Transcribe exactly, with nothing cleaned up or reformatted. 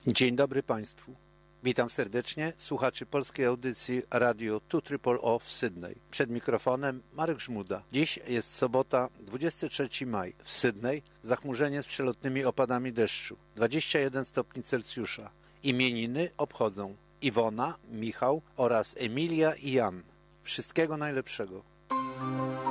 Dzień dobry Państwu. Witam serdecznie słuchaczy polskiej audycji Radio dwa Triple O w Sydney. Przed mikrofonem Marek Żmuda. Dziś jest sobota, dwudziestego trzeciego maja. W Sydney zachmurzenie z przelotnymi opadami deszczu. dwadzieścia jeden stopni Celsjusza. Imieniny obchodzą Iwona, Michał oraz Emilia i Jan. Wszystkiego najlepszego.